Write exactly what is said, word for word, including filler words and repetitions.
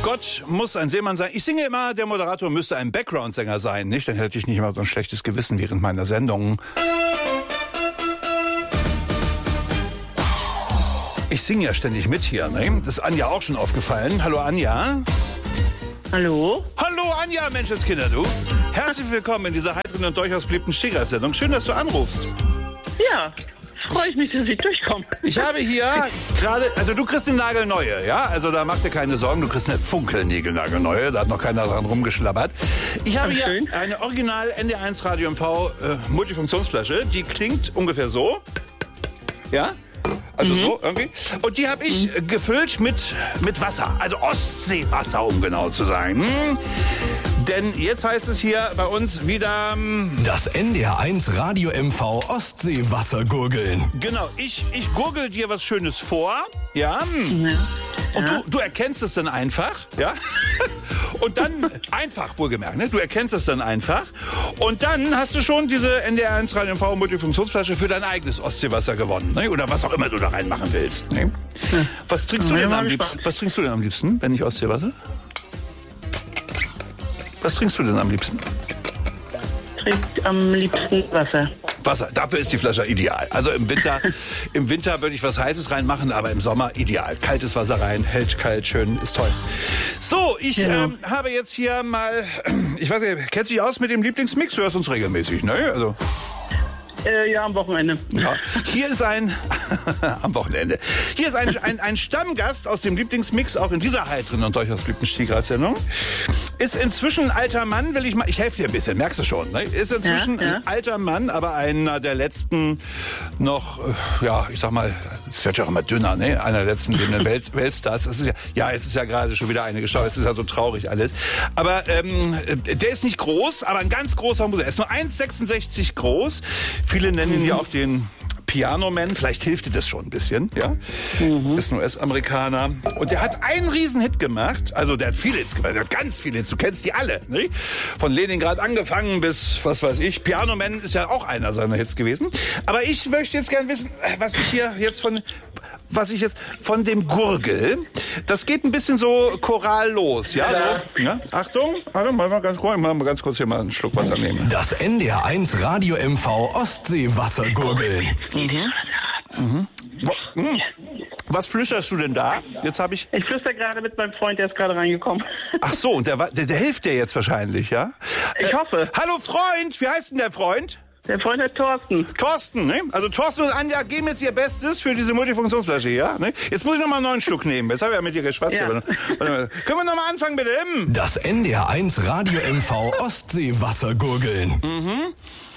Gott muss ein Seemann sein. Ich singe immer, der Moderator müsste ein Background-Sänger sein, nicht? Dann hätte ich nicht immer so ein schlechtes Gewissen während meiner Sendung. Ich singe ja ständig mit hier, ne? Das ist Anja auch schon aufgefallen. Hallo Anja. Hallo? Hallo Anja, Menschenskinder, du. Herzlich willkommen in dieser heiteren und durchaus beliebten Stegreif-Sendung. Schön, dass du anrufst. Ja, freue ich mich, dass ich durchkomme. Ich habe hier gerade, also du kriegst eine nagelneue, ja? Also da mach dir keine Sorgen, du kriegst eine Funkelnägelnagelneue, da hat noch keiner dran rumgeschlabbert. Ich habe hier schön. eine Original N D eins Radio M V äh, Multifunktionsflasche, die klingt ungefähr so. Ja? Also mhm. so irgendwie. Und die habe ich mhm. gefüllt mit, mit Wasser, also Ostseewasser, um genau zu sein. Hm? Denn jetzt heißt es hier bei uns wieder... Das N D R eins Radio M V Ostseewassergurgeln. Genau, ich, ich gurgel dir was Schönes vor, ja? ja. Und ja. du, du erkennst es dann einfach, ja? Und dann, einfach wohlgemerkt, ne? Du erkennst es dann einfach. Und dann hast du schon diese N D R eins Radio M V Multifunktionsflasche für dein eigenes Ostseewasser gewonnen, ne? Oder was auch immer du da reinmachen willst, ne? Ja. Was trinkst du denn am liebsten? Was trinkst du denn am liebsten, wenn nicht Ostseewasser? Was trinkst du denn am liebsten? Trinkt am liebsten Wasser. Wasser, dafür ist die Flasche ideal. Also im Winter, im Winter würde ich was Heißes reinmachen, aber im Sommer ideal. Kaltes Wasser rein, hält kalt, schön, ist toll. So, ich ja. ähm, habe jetzt hier mal, ich weiß nicht, kennst du dich aus mit dem Lieblingsmix? Du hörst uns regelmäßig, ne? Also Äh, ja, am Wochenende. Ja. Hier ist ein, am Wochenende, hier ist ein, ein, ein Stammgast aus dem Lieblingsmix, auch in dieser heiteren und durchaus beliebten Stegreif-Sendung. Ist inzwischen ein alter Mann, will ich mal, ich helfe dir ein bisschen, merkst du schon, ne? Ist inzwischen ja, ja. ein alter Mann, aber einer der letzten noch, ja, ich sag mal, es wird ja auch immer dünner, ne? Einer der letzten lebenden Welt, Weltstars. Das ist ja, ja, jetzt ist ja gerade schon wieder eine geschaut, es ist ja so traurig alles. Aber ähm, der ist nicht groß, aber ein ganz großer Musiker. Er ist nur eins Komma sechsundsechzig groß. Viele nennen ihn ja auch den Piano Man, vielleicht hilft dir das schon ein bisschen, ja? Mhm. Ist ein U S-Amerikaner. Und der hat einen Riesenhit gemacht, also der hat viele Hits gemacht, der hat ganz viele Hits, du kennst die alle, ne? Von Leningrad angefangen bis, was weiß ich, Piano Man ist ja auch einer seiner Hits gewesen. Aber ich möchte jetzt gern wissen, was ich hier jetzt von... Was ich jetzt von dem Gurgel, das geht ein bisschen so chorallos, ja? So, ja? Achtung, Achtung, mal ganz kurz, mal ganz kurz hier mal einen Schluck Wasser nehmen. Das N D R eins Radio M V Ostseewassergurgeln. Mhm. Mhm. Mhm. Was flüsterst du denn da? Jetzt habe ich. Ich flüster gerade mit meinem Freund, der ist gerade reingekommen. Ach so, und der, der, der hilft dir jetzt wahrscheinlich, ja? Ich äh, hoffe. Hallo Freund, wie heißt denn der Freund? Der Freund hat Thorsten. Thorsten, ne? Also Thorsten und Anja geben jetzt ihr Bestes für diese Multifunktionsflasche hier, ne? Jetzt muss ich noch mal einen neuen Schluck nehmen. Jetzt habe ich ja mit dir geschwatzt. Ja. Aber, können wir noch mal anfangen, bitte? Das N D R eins Radio M V Ostseewassergurgeln. Mhm.